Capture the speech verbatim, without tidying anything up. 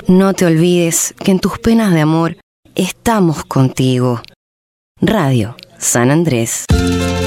No te olvides que en tus penas de amor estamos contigo. Radio San Andrés.